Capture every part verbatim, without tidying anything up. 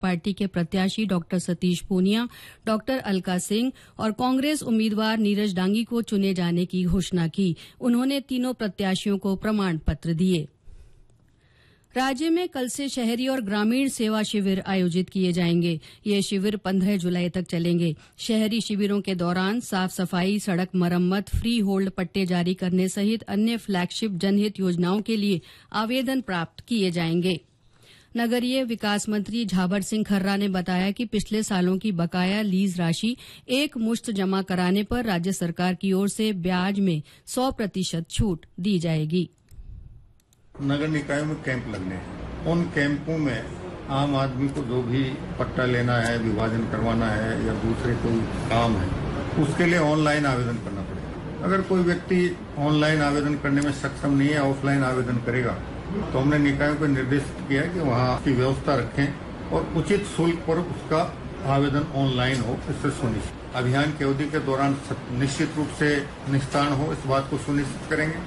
Party के प्रत्याशी doctor Satish Poonia, doctor Alka Singh और कांग्रेस उम्मीदवार नीरज डांगी को चुने जाने की घोषणा की। उन्होंने तीनों प्रत्याशियों को प्रमाण पत्र दिए। राज्य में कल से शहरी और ग्रामीण सेवा शिविर आयोजित किए जाएंगे। ये शिविर पंद्रह जुलाई तक चलेंगे। शहरी शिविरों के दौरान साफ सफाई, सड़क मरम्मत, फ्री होल्ड पट्टे जारी करने सहित अन्य फ्लैगशिप जनहित योजनाओं के लिए आवेदन प्राप्त किए जाएंगे। नगरीय विकास मंत्री झाबर सिंह खर्रा ने बताया कि पिछले सालों की बकाया लीज राशि एक मुश्त जमा कराने पर राज्य सरकार की ओर से ब्याज में सौ प्रतिशत छूट दी जाएगी। नगर निकायों में कैंप लगने हैं। उन कैंपों में आम आदमी को जो भी पट्टा लेना है, विभाजन करवाना है या दूसरे कोई काम है, उसके लिए ऑनलाइन आवेदन करना पड़ेगा। अगर कोई व्यक्ति ऑनलाइन आवेदन करने में सक्षम नहीं है, ऑफलाइन आवेदन करेगा, तो हमने निकायों को निर्देशित किया कि वहाँ की व्यवस्था रखें और उचित शुल्क पर उसका आवेदन ऑनलाइन हो। इससे सुनिश्चित अभियान की अवधि के दौरान निश्चित रूप से निस्तारण हो, इस बात को सुनिश्चित करेंगे।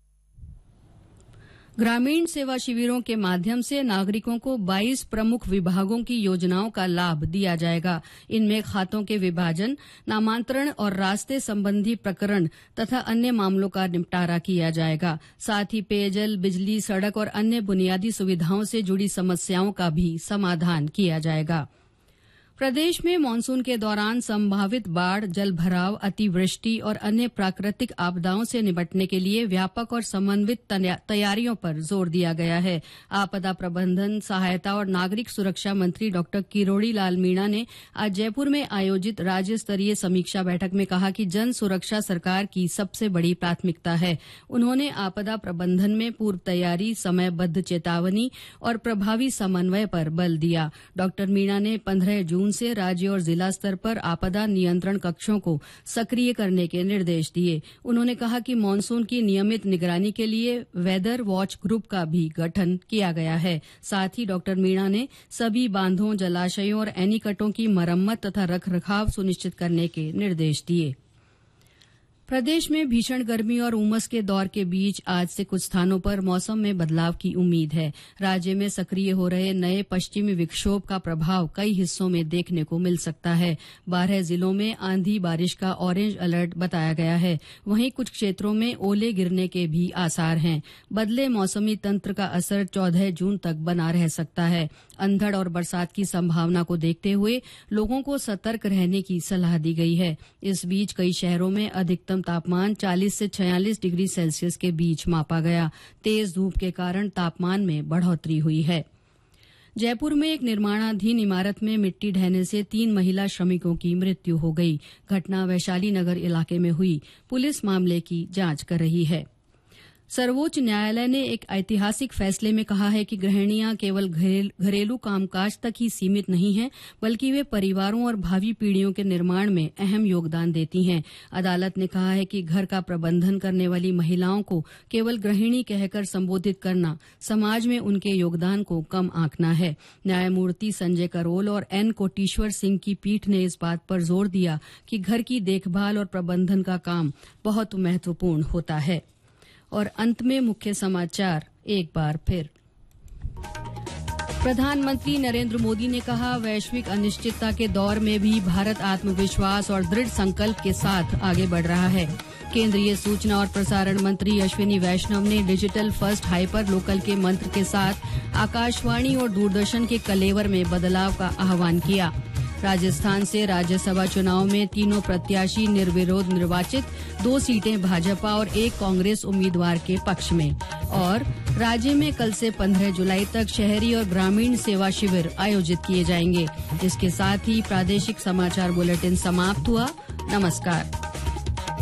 ग्रामीण सेवा शिविरों के माध्यम से नागरिकों को बाईस प्रमुख विभागों की योजनाओं का लाभ दिया जाएगा। इनमें खातों के विभाजन, नामांतरण और रास्ते संबंधी प्रकरण तथा अन्य मामलों का निपटारा किया जाएगा। साथ ही पेयजल, बिजली, सड़क और अन्य बुनियादी सुविधाओं से जुड़ी समस्याओं का भी समाधान किया जाएगा। प्रदेश में मानसून के दौरान संभावित बाढ़, जल भराव, अतिवृष्टि और अन्य प्राकृतिक आपदाओं से निपटने के लिए व्यापक और समन्वित तैयारियों पर जोर दिया गया है। आपदा प्रबंधन, सहायता और नागरिक सुरक्षा मंत्री डॉक्टर किरोड़ी लाल मीणा ने आज जयपुर में आयोजित राज्य स्तरीय समीक्षा बैठक में कहा कि जन सुरक्षा सरकार की सबसे बड़ी प्राथमिकता है। उन्होंने आपदा प्रबंधन में पूर्व तैयारी, समयबद्ध चेतावनी और प्रभावी समन्वय पर बल दिया। डॉक्टर मीणा ने पंद्रह जून से राज्य और जिला स्तर पर आपदा नियंत्रण कक्षों को सक्रिय करने के निर्देश दिए। उन्होंने कहा कि मानसून की नियमित निगरानी के लिए वेदर वॉच ग्रुप का भी गठन किया गया है। साथ ही डॉक्टर मीणा ने सभी बांधों, जलाशयों और एनीकटों की मरम्मत तथा रखरखाव सुनिश्चित करने के निर्देश दिए। प्रदेश में भीषण गर्मी और उमस के दौर के बीच आज से कुछ स्थानों पर मौसम में बदलाव की उम्मीद है। राज्य में सक्रिय हो रहे नए पश्चिमी विक्षोभ का प्रभाव कई हिस्सों में देखने को मिल सकता है। बारह जिलों में आंधी बारिश का ऑरेंज अलर्ट बताया गया है। वहीं कुछ क्षेत्रों में ओले गिरने के भी आसार हैं। बदले मौसमी तंत्र का असर चौदह जून तक बना रह सकता है। अंधड़ और बरसात की संभावना को देखते हुए लोगों को सतर्क रहने की सलाह दी गई है। इस बीच कई शहरों में अधिकतम तापमान चालीस से छियालीस डिग्री सेल्सियस के बीच मापा गया। तेज धूप के कारण तापमान में बढ़ोतरी हुई है। जयपुर में एक निर्माणाधीन इमारत में मिट्टी ढहने से तीन महिला श्रमिकों की मृत्यु हो गई। घटना वैशाली नगर इलाके में हुई। पुलिस मामले की जांच कर रही है। सर्वोच्च न्यायालय ने एक ऐतिहासिक फैसले में कहा है कि गृहिणियां केवल घरेलू कामकाज तक ही सीमित नहीं हैं, बल्कि वे परिवारों और भावी पीढ़ियों के निर्माण में अहम योगदान देती हैं। अदालत ने कहा है कि घर का प्रबंधन करने वाली महिलाओं को केवल गृहिणी कहकर संबोधित करना समाज में उनके योगदान को कम आंकना है। न्यायमूर्ति संजय करोल और एन कोटीश्वर सिंह की पीठ ने इस बात पर जोर दिया कि घर की देखभाल और प्रबंधन का काम बहुत महत्वपूर्ण होता है। और अंत में मुख्य समाचार एक बार फिर। प्रधानमंत्री नरेंद्र मोदी ने कहा, वैश्विक अनिश्चितता के दौर में भी भारत आत्मविश्वास और दृढ़ संकल्प के साथ आगे बढ़ रहा है। केंद्रीय सूचना और प्रसारण मंत्री अश्विनी वैष्णव ने डिजिटल फर्स्ट हाइपर लोकल के मंत्र के साथ आकाशवाणी और दूरदर्शन के कलेवर में बदलाव का आह्वान किया। राजस्थान से राज्यसभा चुनाव में तीनों प्रत्याशी निर्विरोध निर्वाचित, दो सीटें भाजपा और एक कांग्रेस उम्मीदवार के पक्ष में। और राज्य में कल से पंद्रह जुलाई तक शहरी और ग्रामीण सेवा शिविर आयोजित किए जाएंगे। इसके साथ ही प्रादेशिक समाचार बुलेटिन समाप्त हुआ। नमस्कार।